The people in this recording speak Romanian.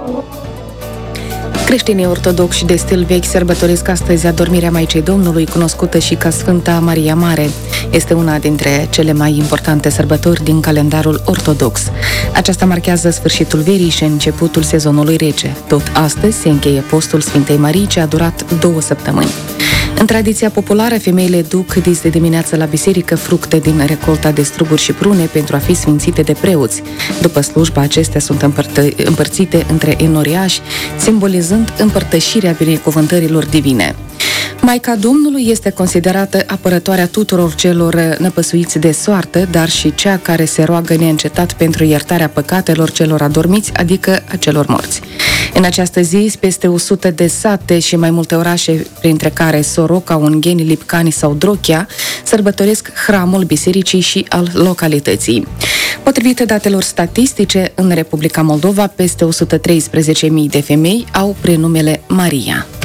Creștinii ortodoxi de stil vechi sărbătoresc astăzi adormirea Maicii Domnului, cunoscută și ca Sfânta Maria Mare. Este una dintre cele mai importante sărbători din calendarul ortodox. Aceasta marchează sfârșitul verii și începutul sezonului rece. Tot astăzi se încheie postul Sfintei Marii, ce a durat 2 săptămâni. În tradiția populară, femeile duc dis de dimineață la biserică fructe din recolta de struguri și prune pentru a fi sfințite de preoți. După slujba, acestea sunt împărțite între enoriași, simbolizând împărtășirea binecuvântărilor divine. Maica Domnului este considerată apărătoarea tuturor celor năpăsuiți de soartă, dar și cea care se roagă neîncetat pentru iertarea păcatelor celor adormiți, adică a celor morți. În această zi, peste 100 de sate și mai multe orașe, printre care Soroca, Ungheni, Lipcani sau Drochia, sărbătoresc hramul bisericii și al localității. Potrivit datelor statistice, în Republica Moldova, peste 113.000 de femei au prenumele Maria.